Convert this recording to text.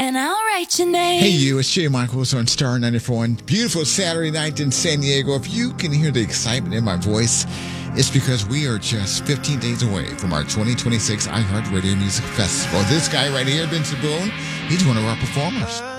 and I'll write your name. Hey, you, it's Jay Michaels on Star 94 on beautiful Saturday night in San Diego. If you can hear the excitement in my voice, it's because we are just 15 days away from our 2026 iHeartRadio Music Festival. This guy right here, Benson Boone, he's one of our performers.